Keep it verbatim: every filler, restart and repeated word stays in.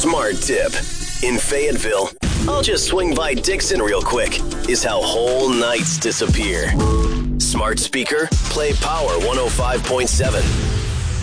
smart tip. In Fayetteville, I'll just swing by Dixon real quick, is how whole nights disappear. Smart speaker, play Power one oh five point seven.